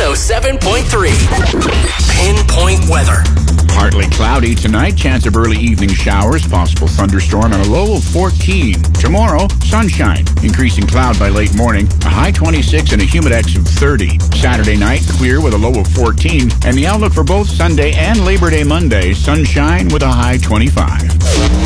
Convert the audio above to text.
107.3. Pinpoint weather. Partly cloudy tonight, chance of early evening showers, possible thunderstorm, and a low of 14. Tomorrow, sunshine, increasing cloud by late morning, a high 26 and a humidex of 30. Saturday night, clear with a low of 14, and the outlook for both Sunday and Labor Day Monday, sunshine with a high 25.